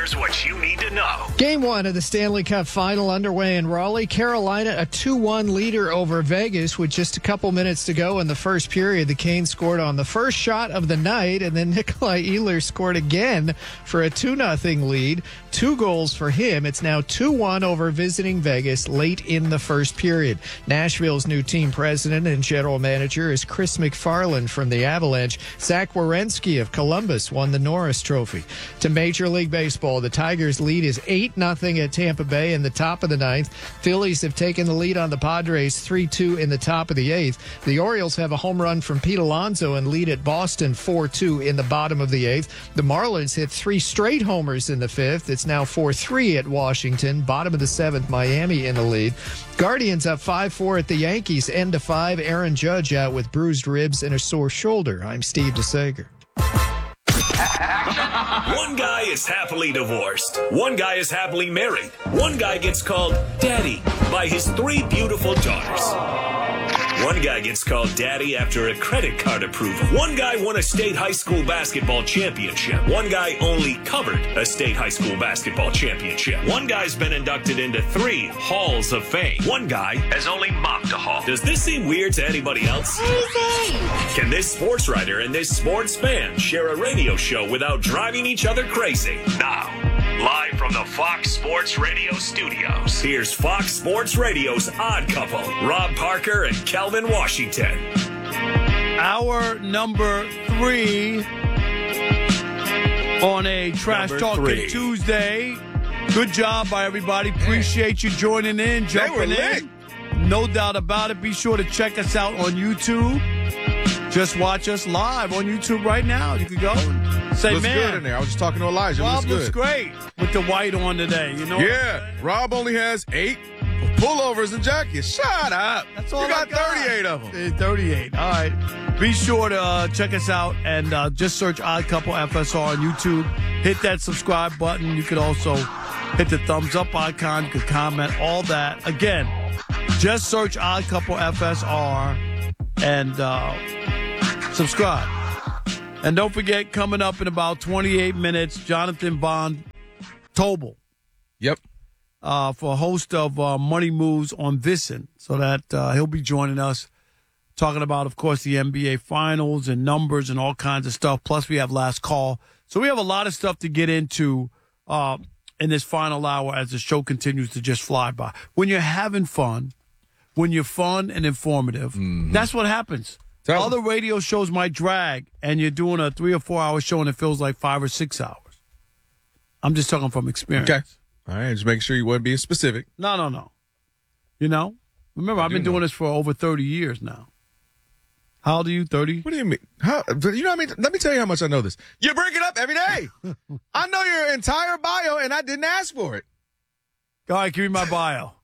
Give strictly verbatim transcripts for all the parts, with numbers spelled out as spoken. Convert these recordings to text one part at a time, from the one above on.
Here's what you need to know. Game one of the Stanley Cup Final underway in Raleigh. Carolina a two one leader over Vegas with just a couple minutes to go in the first period. The Canes scored on the first shot of the night, and then Nikolai Ehlers scored again for a two nothing lead. Two goals for him. It's now two one over visiting Vegas late in the first period. Nashville's new team president and general manager is Chris McFarland from the Avalanche. Zach Werenski of Columbus won the Norris Trophy. To Major League Baseball, the Tigers' lead is eight nothing at Tampa Bay in the top of the ninth. Phillies have taken the lead on the Padres three two in the top of the eighth. The Orioles have a home run from Pete Alonso and lead at Boston four two in the bottom of the eighth. The Marlins hit three straight homers in the fifth. It's now four three at Washington. Bottom of the seventh, Miami in the lead. Guardians up five four at the Yankees. End of five, Aaron Judge out with bruised ribs and a sore shoulder. I'm Steve DeSager. One guy is happily divorced. One guy is happily married. One guy gets called Daddy by his three beautiful daughters. One guy gets called Daddy after a credit card approval. One guy won a state high school basketball championship. One guy only covered a state high school basketball championship. One guy's been inducted into three halls of fame. One guy has only mopped a hall. Does this seem weird to anybody else? Crazy! Can this sports writer and this sports fan share a radio show without driving each other crazy? Now, live from the Fox Sports Radio studios, here's Fox Sports Radio's Odd Couple, Rob Parker and Kelvin Washington. Hour number three on a Trash Number Talking three. Tuesday. Good job by everybody. Appreciate you joining in, jumping were lit. in. No doubt about it. Be sure to check us out on YouTube. Just watch us live on YouTube right now. You can go and say, Looks man, good in there. I was just talking to Elijah. Rob looks looks good. great with the white on today. You know, Yeah, Rob only has eight pullovers and jackets. Shut up. That's all You got, I got. thirty-eight of them. Eh, thirty-eight. All right. Be sure to uh, check us out and uh, just search Odd Couple F S R on YouTube. Hit that subscribe button. You could also hit the thumbs up icon. You could comment, all that. Again, just search Odd Couple F S R and uh, subscribe. And don't forget, coming up in about twenty-eight minutes, Jonathan Von Tobel. Yep. Uh, for a host of uh, Money Moves on VSiN, so that uh, he'll be joining us, talking about, of course, the N B A Finals and numbers and all kinds of stuff. Plus, we have Last Call. So we have a lot of stuff to get into uh, in this final hour as the show continues to just fly by. When you're having fun, when you're fun and informative, mm-hmm. that's what happens. Tell Other radio shows might drag, and you're doing a three or four hour show, and it feels like five or six hours. I'm just talking from experience. Okay. All right, just making sure you wasn't being specific. No, no, no. You know? Remember, I've been know. doing this for over thirty years now. How old are you, thirty? What do you mean? How? You know what I mean? Let me tell you how much I know this. You bring it up every day. I know your entire bio, and I didn't ask for it. All right, give me my bio.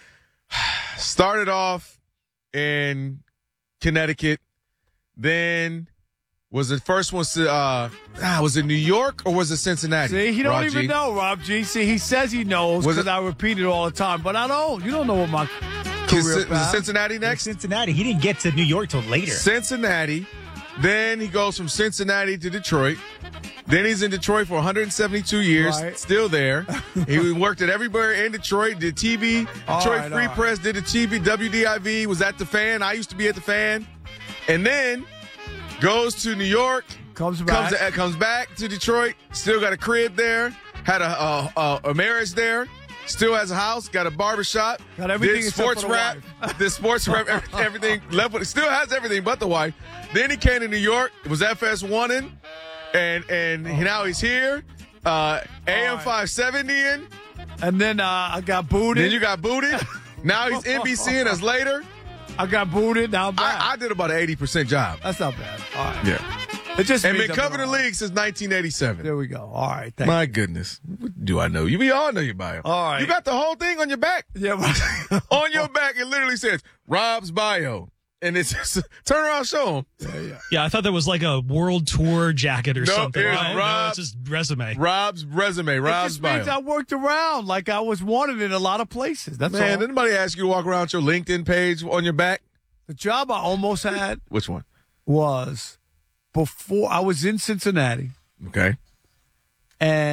Started off in Connecticut, then was the first one, uh, ah, was it New York or was it Cincinnati? See, he don't Rob even G? know, Rob G. See, he says he knows Was because it- I repeat it all the time, but I don't. You don't know what my Is career Cin- was it path. Cincinnati next? Cincinnati. He didn't get to New York till later. Cincinnati. Then he goes from Cincinnati to Detroit. Then he's in Detroit for one hundred seventy-two years, Right. still there. He worked at everywhere in Detroit, did T V, All Detroit right, Free all right. Press, did the T V, W D I V, was at the Fan. I used to be at the Fan. And then goes to New York, Comes back. comes, uh, comes back to Detroit, still got a crib there, had a, a, a, a marriage there, still has a house, got a barbershop, Got everything did except sports for the rap, wife. did sports rap, every- everything, left with, still has everything but the wife. Then he came to New York, it was F S one in, and, and now he's here, uh, A M right. five seventy in, And then uh, I got booted. then you got booted, now he's N B C in us later. I got booted. Now I'm back. I, I did about an eighty percent job. That's not bad. All right. Yeah. It just And means been I'm covering the wrong. league since nineteen eighty-seven. There we go. All right. Thank My goodness. What do I know? You we all know your bio. All right. You got the whole thing on your back. you. Yeah. Right. On your back, it literally says Rob's bio. And it's just, turn around, show him. Yeah, I thought that was like a world tour jacket or No, something. here's No, no, Rob- it's just resume. Rob's resume, It Rob's just means I bio. worked around like I was wanted in a lot of places. That's Man, all. did anybody ask you to walk around with your LinkedIn page on your back? The job I almost had Which one? was before I was in Cincinnati Okay. and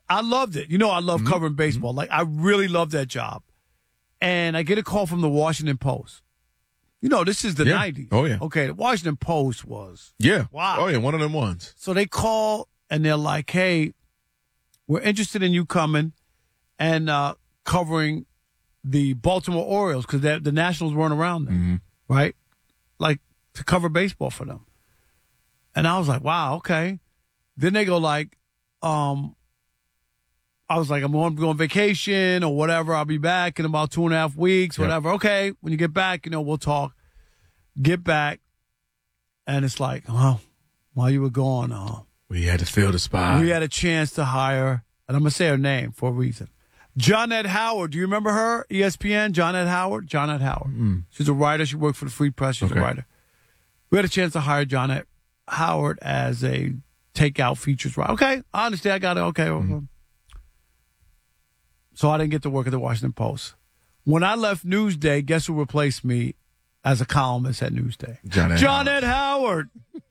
I loved it. You know, I love mm-hmm. covering baseball. Mm-hmm. Like, I really love that job. And I get a call from the Washington Post. You know, this is the yeah. nineties. Oh, yeah. Okay, the Washington Post was. Yeah. Wow. Oh, yeah, one of them ones. So they call, and they're like, hey, we're interested in you coming and uh, covering the Baltimore Orioles because the Nationals weren't around then, mm-hmm. right? Like, to cover baseball for them. And I was like, wow, okay. Then they go like, um, I was like, I'm going to go on vacation or whatever. I'll be back in about two and a half weeks, yep. whatever. Okay, when you get back, you know, we'll talk. Get back. And it's like, oh, while you were gone, uh, we had to fill the spot. We had a chance to hire, and I'm going to say her name for a reason. Johnette Howard. Do you remember her? E S P N, Johnette Howard? Johnette Howard. Mm. She's a writer. She worked for the Free Press. She's okay. a writer. We had a chance to hire Johnette Howard as a takeout features writer. Okay, I understand. I got it. Okay. Mm-hmm. So I didn't get to work at the Washington Post. When I left Newsday, guess who replaced me as a columnist at Newsday? Johnette, Johnette Howard.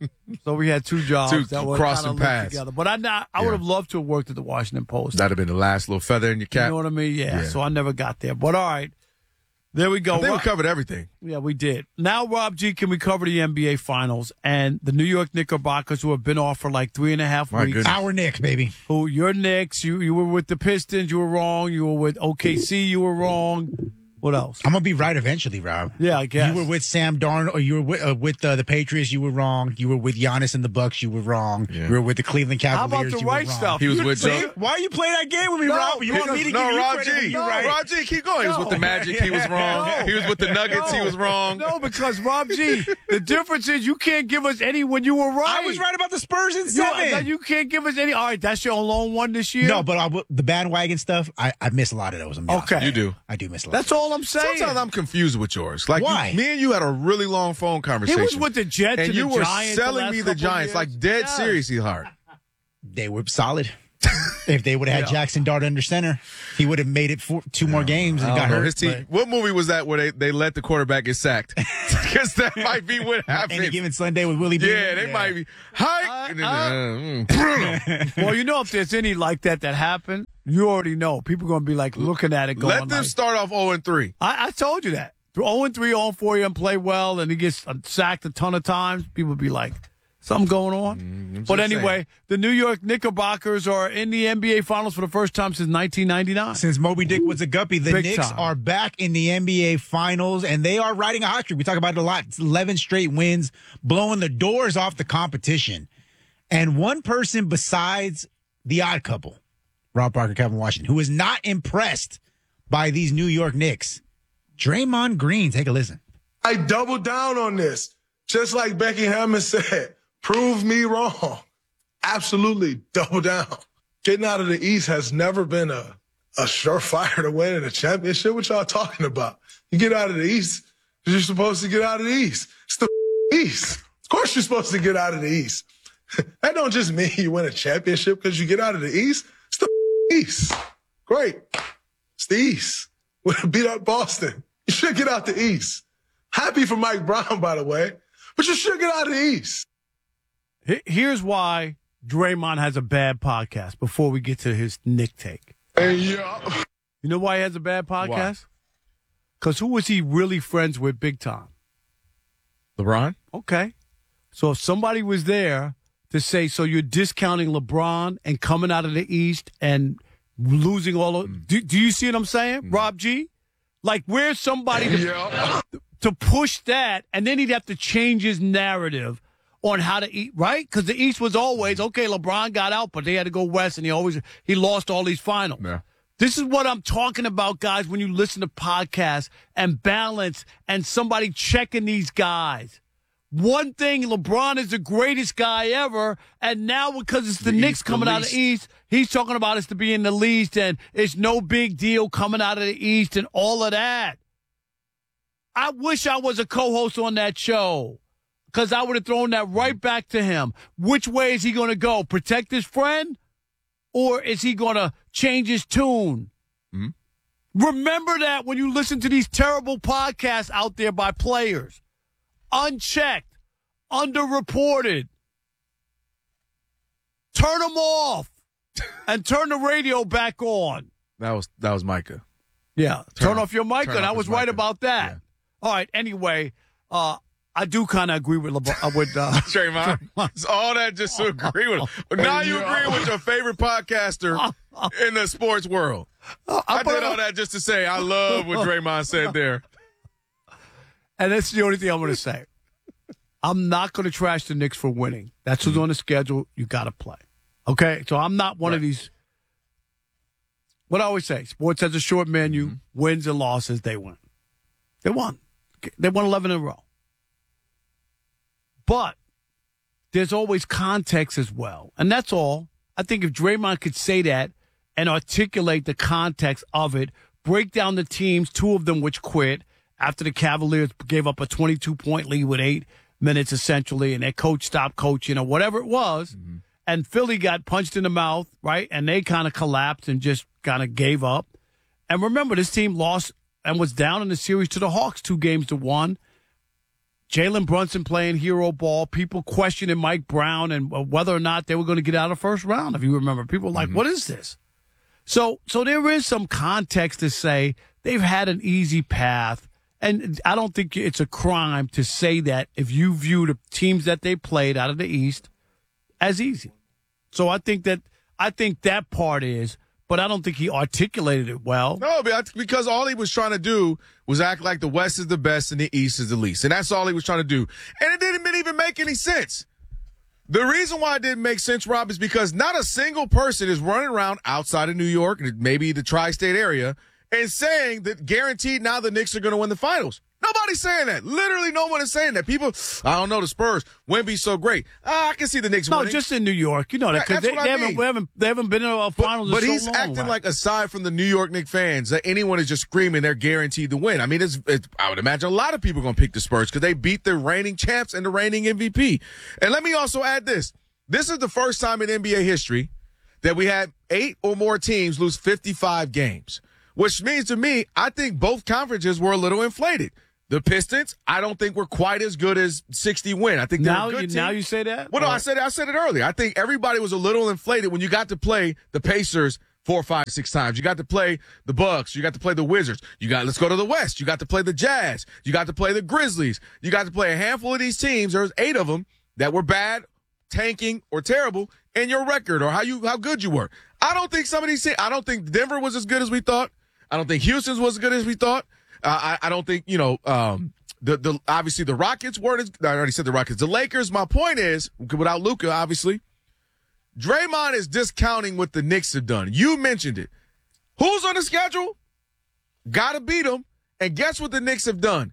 So we had two jobs two that were crossing paths together. But I, not, I yeah. would have loved to have worked at the Washington Post. That'd have been the last little feather in your cap. You know what I mean? Yeah. yeah. So I never got there. But all right. There we go. I think Rob, we covered everything. Yeah, we did. Now, Rob G, can we cover the N B A Finals and the New York Knickerbockers, who have been off for like three and a half My weeks? goodness. Our Knicks, baby. Who, your Knicks. You, you were with the Pistons. You were wrong. You were with O K C. You were wrong. What else? I'm going to be right eventually, Rob. Yeah, I guess. You were with Sam Darnold, or you were with, uh, with uh, the Patriots, you were wrong. You were with Giannis and the Bucks, you were wrong. Yeah. You were with the Cleveland Cavaliers, How about the you right were wrong. stuff? He was you with See, Why are you playing that game with me, no, Rob? You want me to no, give you Rob credit? G. No, right. Rob G, keep going. He was with the Magic. He was wrong. No. He was with the Nuggets. No. He was wrong. No, because, Rob G, the difference is you can't give us any when you were right. I was right about the Spurs in seven. You, you can't give us any. All right, that's your lone one this year? No, but I, the bandwagon stuff, I, I miss a lot of those. I'm okay. You do. I do miss a lot. That's all I'm saying. Sometimes I'm confused with yours. Like Why? You, me and you had a really long phone conversation. He was with the Jets and, and you the were Giants selling the me the Giants years. like dead yeah. seriously hard. They were solid. If they would have had yeah. Jackson Dart under center, he would have made it for two more games and got know. hurt. His team, but... What movie was that where they, they let the quarterback get sacked? Because that might be what happened. Any given Sunday with Willie Beasley. Yeah, they yeah. might be. Hi. Uh, uh, mm. Well, you know, if there's any like that that happened, you already know. People are going to be like looking at it going, let them like, start off oh and three. I, I told you that. oh and three, oh and four, and play well, and he gets sacked a ton of times. People be like, something going on. Mm, but anyway, saying. the New York Knickerbockers are in the N B A Finals for the first time since nineteen ninety-nine. Since Moby Dick was a guppy, the Big Knicks time. are back in the N B A Finals, and they are riding a hot streak. We talk about it a lot. It's eleven straight wins, blowing the doors off the competition. And one person besides the odd couple, Rob Parker, Kevin Washington, who is not impressed by these New York Knicks, Draymond Green. Take a listen. I double down on this. Just like Becky Hammond said, prove me wrong. Absolutely double down. Getting out of the East has never been a, a surefire to winning a championship. What y'all talking about? You get out of the East because you're supposed to get out of the East. It's the East. Of course you're supposed to get out of the East. That don't just mean you win a championship because you get out of the East. It's the East. Great. It's the East. Would have beat up Boston. You should get out the East. Happy for Mike Brown, by the way, but you should get out of the East. Here's why Draymond has a bad podcast before we get to his Nick take. Hey, yeah. You know why he has a bad podcast? Because who was he really friends with big time? LeBron? Okay. So if somebody was there to say, so you're discounting LeBron and coming out of the East and losing all of mm. do, do you see what I'm saying, mm. Rob G? Like, where's somebody to, yeah. to push that, and then he'd have to change his narrative on how to eat, right? Because the East was always, okay, LeBron got out, but they had to go West, and he always he lost all these finals. Yeah. This is what I'm talking about, guys, when you listen to podcasts and balance and somebody checking these guys. One thing, LeBron is the greatest guy ever, and now because it's the, the Knicks East, coming out of the East, he's talking about us to be in the least, and it's no big deal coming out of the East and all of that. I wish I was a co-host on that show, because I would have thrown that right back to him. Which way is he going to go? Protect his friend? Or is he going to change his tune? Mm-hmm. Remember that when you listen to these terrible podcasts out there by players. Unchecked, underreported. Turn them off. and turn the radio back on. That was that was Micah. Yeah, turn, turn off, off your mic, and I was right Micah. about that. Yeah. All right. Anyway, uh, I do kind of agree with LeBron, with uh, Draymond. It's all that just to agree with him. Now you agree with your favorite podcaster in the sports world. Uh, I, I did all that just to say I love what Draymond said there. And that's the only thing I'm going to say. I'm not going to trash the Knicks for winning. That's who's mm-hmm. on the schedule. You got to play. Okay? So I'm not one right. of these. What I always say, sports has a short menu, mm-hmm. wins and losses, they win. They won. They won eleven in a row. But there's always context as well. And that's all. I think if Draymond could say that and articulate the context of it, break down the teams, two of them which quit after the Cavaliers gave up a twenty-two point lead with eight minutes essentially, and their coach stopped coaching or whatever it was, mm-hmm. and Philly got punched in the mouth, right? And they kind of collapsed and just kind of gave up. And remember, this team lost and was down in the series to the Hawks two games to one. Jalen Brunson playing hero ball, people questioning Mike Brown and whether or not they were going to get out of the first round, if you remember. People were like, mm-hmm. what is this? So so there is some context to say they've had an easy path, and I don't think it's a crime to say that if you view the teams that they played out of the East as easy. So I think that I think that part is, but I don't think he articulated it well. No, because all he was trying to do was act like the West is the best and the East is the least. And that's all he was trying to do. And it didn't even make any sense. The reason why it didn't make sense, Rob, is because not a single person is running around outside of New York, maybe the tri-state area, and saying that guaranteed now the Knicks are going to win the finals. Nobody's saying that. Literally no one is saying that. People, I don't know, the Spurs, Wemby's so great. Ah, I can see the Knicks no, winning. No, just in New York. You know that. Because they, they, haven't, they, haven't, they haven't been in a finals But, but in he's so long, acting right? like, aside from the New York Knicks fans, that anyone is just screaming they're guaranteed to win. I mean, it's, it's I would imagine a lot of people are going to pick the Spurs because they beat the reigning champs and the reigning M V P. And let me also add this. This is the first time in N B A history that we had eight or more teams lose fifty-five games, which means to me, I think both conferences were a little inflated. The Pistons, I don't think were quite as good as sixty win. I think they're now a good you, team. Now you say that? Well, no, I said it, I said it earlier. I think everybody was a little inflated when you got to play the Pacers four, five, six times. You got to play the Bucks. You got to play the Wizards. You got let's go to the West. You got to play the Jazz. You got to play the Grizzlies. You got to play a handful of these teams. There's eight of them that were bad, tanking, or terrible in your record or how you how good you were. I don't think some of these. I don't think Denver was as good as we thought. I don't think Houston was as good as we thought. Uh, I, I don't think you know. Um, The the obviously the Rockets weren't as I already said the Rockets. The Lakers, my point is, without Luka, obviously, Draymond is discounting what the Knicks have done. You mentioned it. Who's on the schedule? Gotta beat them. And guess what the Knicks have done?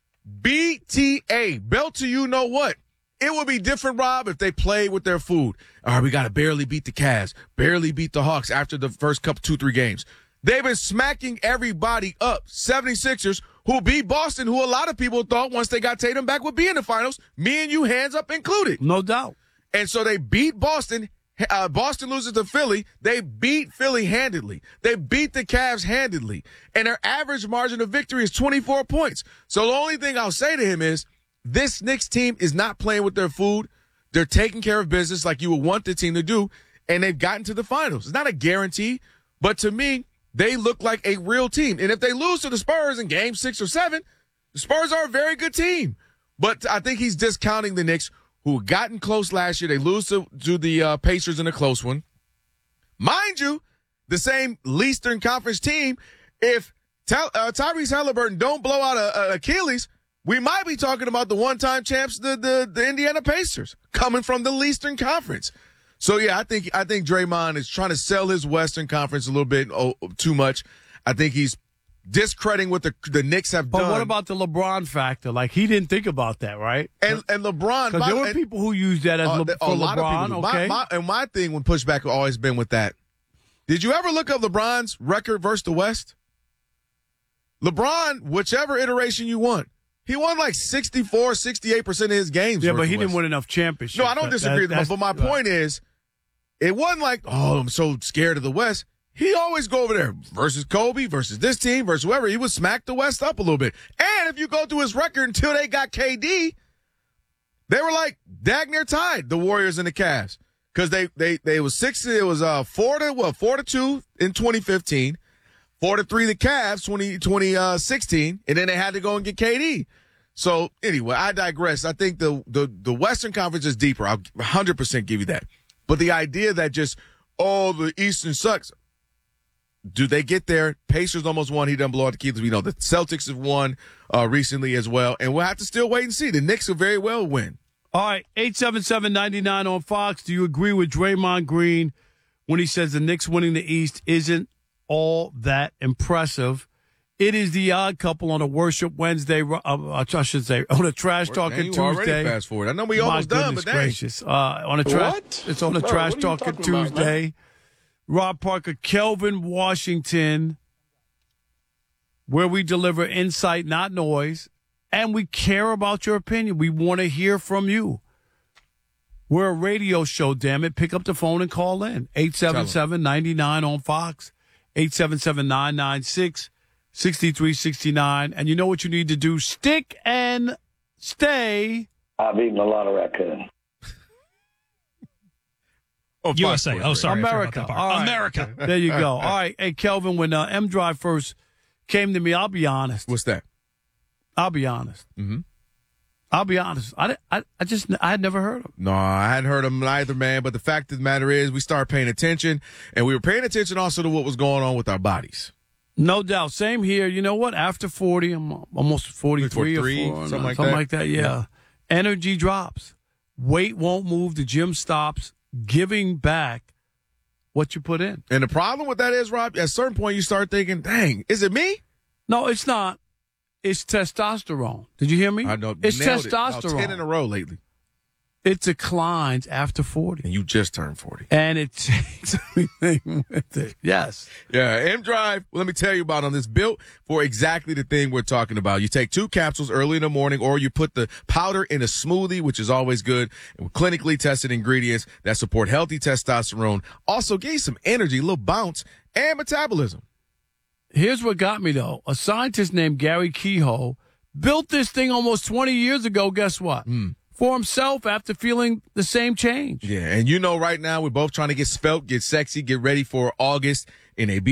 B T A. Belt to you know what? It would be different, Rob, if they played with their food. All right, we gotta barely beat the Cavs, barely beat the Hawks after the first couple, two, three games. They've been smacking everybody up. seventy-sixers, who beat Boston, who a lot of people thought once they got Tatum back would be in the finals, me and you hands up included. No doubt. And so they beat Boston. Uh, Boston loses to Philly. They beat Philly handedly. They beat the Cavs handedly. And their average margin of victory is twenty-four points. So the only thing I'll say to him is this Knicks team is not playing with their food. They're taking care of business like you would want the team to do, and they've gotten to the finals. It's not a guarantee, but to me, they look like a real team. And if they lose to the Spurs in game six or seven, the Spurs are a very good team. But I think he's discounting the Knicks, who gotten close last year. They lose to, to the uh, Pacers in a close one. Mind you, the same Eastern Conference team, if Ty- uh, Tyrese Halliburton don't blow out a, a Achilles, we might be talking about the one-time champs, the, the, the Indiana Pacers, coming from the Eastern Conference. So, yeah, I think I think Draymond is trying to sell his Western Conference a little bit oh, too much. I think he's discrediting what the the Knicks have but done. But what about the LeBron factor? Like, he didn't think about that, right? And and LeBron. Because there were and, people who used that as uh, Le- for a lot LeBron, of people. okay? My, my, and my thing when pushback has always been with that. Did you ever look up LeBron's record versus the West? LeBron, whichever iteration you want, he won like sixty-four, sixty-eight percent of his games. Yeah, but he didn't win enough championships. No, I don't disagree that, with that. But my right. point is, it wasn't like, oh, I'm so scared of the West. He always go over there versus Kobe, versus this team, versus whoever. He would smack the West up a little bit. And if you go through his record until they got K D, they were like dag near tied, the Warriors and the Cavs. because they they they was six. It was uh four to what four to two in twenty fifteen, four to three the Cavs twenty twenty sixteen, and then they had to go and get K D. So anyway, I digress. I think the the the Western Conference is deeper. I'll one hundred percent give you that. But the idea that just oh the Eastern sucks. Do they get there? Pacers almost won. He done blow out the keys. We know the Celtics have won uh, recently as well, and we'll have to still wait and see. The Knicks will very well win. All right, eight seven seven, nine nine on Fox. Do you agree with Draymond Green when he says the Knicks winning the East isn't all that impressive? It is the odd couple on a Worship Wednesday, uh, I should say, on a Trash Talking Tuesday. Already fast forward. I know we almost My done, but dang. gracious. Uh, on a tra- What? It's on a Bro, Trash what are you Talking talking about, Tuesday. man? Rob Parker, Kelvin Washington, where we deliver insight, not noise, and we care about your opinion. We want to hear from you. We're a radio show, damn it. Pick up the phone and call in. eight seven seven, nine nine on Fox, eight seven seven, nine nine six, six three six nine. And you know what you need to do? Stick and stay. I've eaten a lot of raccoon. Oh, U S A. Oh, sorry. I forgot America. that part. All right. America. There you go. All right. Hey, Kelvin, when uh, M Drive first came to me, I'll be honest. What's that? I'll be honest. Mm-hmm. I'll be honest. I, I, I just, I had never heard of him. No, I hadn't heard of him either, man. But the fact of the matter is, we started paying attention, and we were paying attention also to what was going on with our bodies. No doubt. Same here. You know what? After forty, I'm almost forty-three forty-three, or four, something like something that. like that. Yeah. Energy drops. Weight won't move. The gym stops. Giving back what you put in. And the problem with that is, Rob, at a certain point, you start thinking, dang, is it me? No, it's not. It's testosterone. Did you hear me? I know. It's nailed it. testosterone. About ten in a row lately. It declines after forty. And you just turned forty. And it takes everything with it. Yes. Yeah, M Drive, well, let me tell you about on this built for exactly the thing we're talking about. You take two capsules early in the morning, or you put the powder in a smoothie, which is always good, and with clinically tested ingredients that support healthy testosterone, also give you some energy, a little bounce, and metabolism. Here's what got me, though. A scientist named Gary Kehoe built this thing almost twenty years ago. Guess what? Mm. For himself after feeling the same change. Yeah, and you know right now we're both trying to get svelte, get sexy, get ready for August in a